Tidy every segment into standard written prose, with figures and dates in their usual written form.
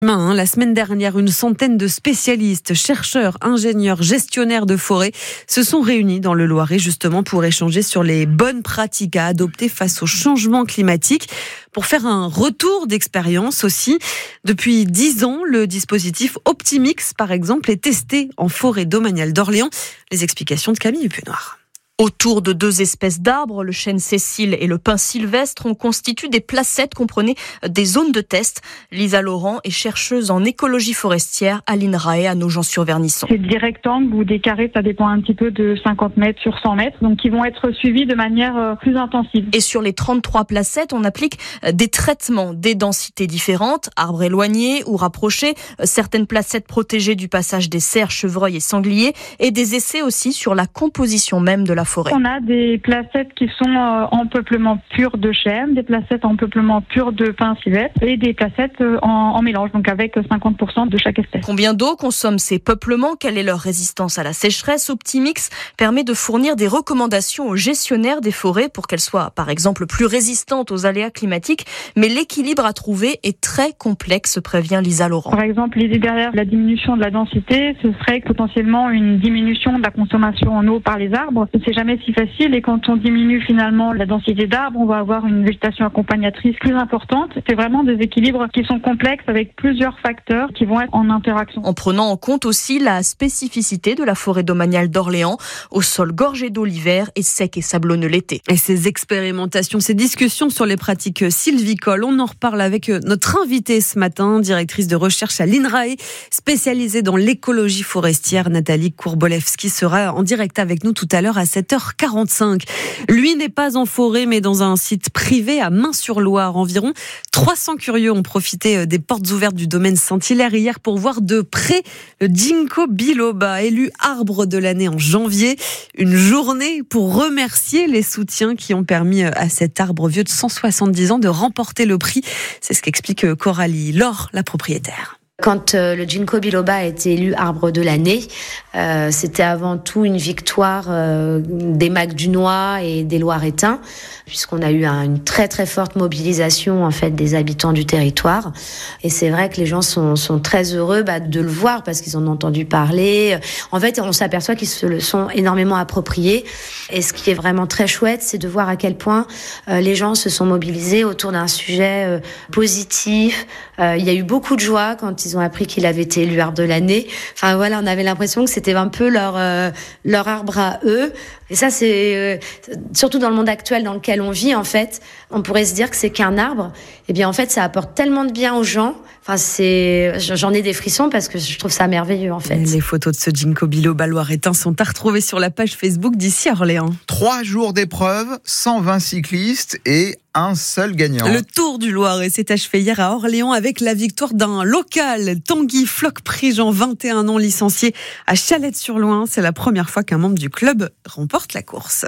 La semaine dernière, une centaine de spécialistes, chercheurs, ingénieurs, gestionnaires de forêt se sont réunis dans le Loiret justement pour échanger sur les bonnes pratiques à adopter face au changement climatique, pour faire un retour d'expérience aussi. Depuis 10 ans, le dispositif Optimix, par exemple, est testé en forêt domaniale d'Orléans. Les explications de Camille Huppenoir. Autour de 2 espèces d'arbres, le chêne Cécile et le pin sylvestre, on constitue des placettes, comprenez des zones de test. Lisa Laurent est chercheuse en écologie forestière à l'INRAE à Nogent-sur-Vernisson. C'est des rectangles ou des carrés, ça dépend un petit peu de 50 mètres sur 100 mètres, donc qui vont être suivis de manière plus intensive. Et sur les 33 placettes, on applique des traitements, des densités différentes, arbres éloignés ou rapprochés, certaines placettes protégées du passage des cerfs, chevreuils et sangliers, et des essais aussi sur la composition même de la forêt. On a des placettes qui sont en peuplement pur de chêne, des placettes en peuplement pur de pin sylvestre et des placettes en mélange, donc avec 50% de chaque espèce. Combien d'eau consomment ces peuplements? Quelle est leur résistance à la sécheresse? Optimix permet de fournir des recommandations aux gestionnaires des forêts pour qu'elles soient, par exemple, plus résistantes aux aléas climatiques. Mais l'équilibre à trouver est très complexe, prévient Lisa Laurent. Par exemple, l'idée derrière la diminution de la densité, ce serait potentiellement une diminution de la consommation en eau par les arbres. C'est jamais si facile, et quand on diminue finalement la densité d'arbres, on va avoir une végétation accompagnatrice plus importante. C'est vraiment des équilibres qui sont complexes avec plusieurs facteurs qui vont être en interaction. En prenant en compte aussi la spécificité de la forêt domaniale d'Orléans, au sol gorgé d'eau l'hiver et sec et sablonneux l'été. Et ces expérimentations, ces discussions sur les pratiques sylvicoles, on en reparle avec notre invitée ce matin, directrice de recherche à l'INRAE, spécialisée dans l'écologie forestière. Nathalie Kourbolevski sera en direct avec nous tout à l'heure à 7h45. Lui n'est pas en forêt, mais dans un site privé à Mains-sur-Loire. Environ 300 curieux ont profité des portes ouvertes du domaine Saint-Hilaire hier pour voir de près le ginkgo biloba, élu arbre de l'année en janvier. Une journée pour remercier les soutiens qui ont permis à cet arbre vieux de 170 ans de remporter le prix. C'est ce qu'explique Coralie Laure, la propriétaire. Quand le ginkgo biloba a été élu arbre de l'année, c'était avant tout une victoire des Macdunois et des Loiretains, puisqu'on a eu une très très forte mobilisation en fait des habitants du territoire. Et c'est vrai que les gens sont très heureux de le voir parce qu'ils en ont entendu parler. En fait, on s'aperçoit qu'ils se le sont énormément appropriés. Et ce qui est vraiment très chouette, c'est de voir à quel point les gens se sont mobilisés autour d'un sujet positif. Il y a eu beaucoup de joie quand ils ont appris qu'il avait été élu arbre de l'année. Enfin voilà, on avait l'impression que c'était un peu leur arbre à eux. Et ça, c'est surtout dans le monde actuel dans lequel on vit, en fait, on pourrait se dire que c'est qu'un arbre. Et bien, en fait, ça apporte tellement de bien aux gens. Enfin, j'en ai des frissons parce que je trouve ça merveilleux, en fait. Les photos de ce ginkgo biloba loiretain sont à retrouver sur la page Facebook d'ici Orléans. 3 jours d'épreuve, 120 cyclistes et un seul gagnant. Le Tour du Loiret s'est achevé hier à Orléans avec la victoire d'un local, Tanguy Floch-Prigent, 21 ans, licencié à Chalette-sur-Loing. C'est la première fois qu'un membre du club remporte la course.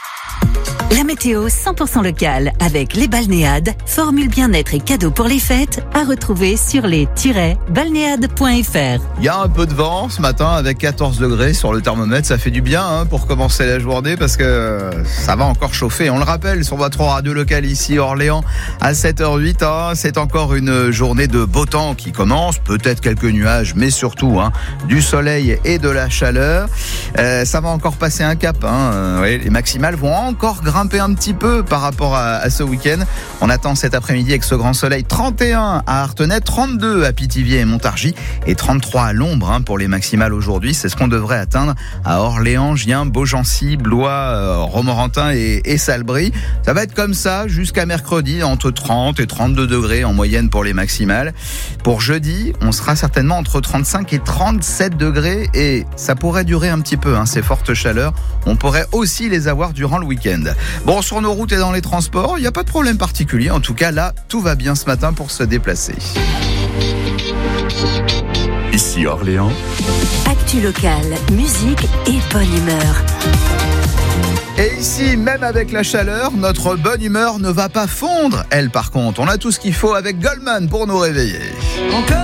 La météo 100% locale avec les balnéades, formule bien-être et cadeaux pour les fêtes à retrouver sur les-balnéades.fr. Il y a un peu de vent ce matin avec 14 degrés sur le thermomètre. Ça fait du bien pour commencer la journée parce que ça va encore chauffer. On le rappelle sur votre radio locale ici Orléans à 7h08. C'est encore une journée de beau temps qui commence. Peut-être quelques nuages, mais surtout du soleil et de la chaleur. Ça va encore passer un cap. Oui, les maximales vont encore grimper un petit peu par rapport à ce week-end. On attend cet après-midi avec ce grand soleil 31 à Artenay, 32 à Pithiviers et Montargis et 33 à l'ombre pour les maximales aujourd'hui. C'est ce qu'on devrait atteindre à Orléans, Gien, Beaugency, Blois, Romorantin et Salbris. Ça va être comme ça jusqu'à mercredi, entre 30 et 32 degrés en moyenne pour les maximales. Pour jeudi, on sera certainement entre 35 et 37 degrés et ça pourrait durer un petit peu, ces fortes chaleurs. On pourrait aussi les avoir durant le week-end. Bon, sur nos routes et dans les transports, il n'y a pas de problème particulier. En tout cas, là, tout va bien ce matin pour se déplacer. Ici Orléans. Actu locale, musique et bonne humeur. Et ici, même avec la chaleur, notre bonne humeur ne va pas fondre. Elle, par contre, on a tout ce qu'il faut avec Goldman pour nous réveiller.